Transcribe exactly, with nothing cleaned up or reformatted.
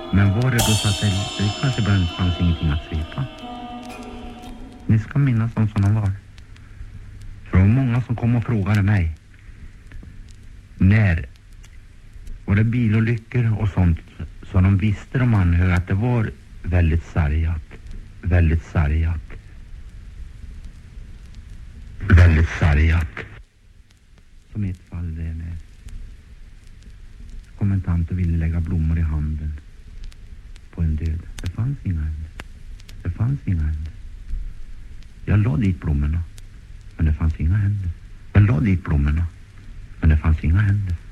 Men var det då så att det, det kanske bara fanns ingenting att svepa? Ni ska minnas dem som de var. För det var många som kom och frågade mig. När var det bilolyckor och sånt, så de visste de anhöriga att det var väldigt sargat. Väldigt sargat. Väldigt sargat. Som i ett fall det när kommentanten ville lägga blommor i handen på en död. Det fanns inga händer. Det fanns inga händer. Jag la dit blommorna, men det fanns inga händer. Jag la dit blommorna, men det fanns inga händer.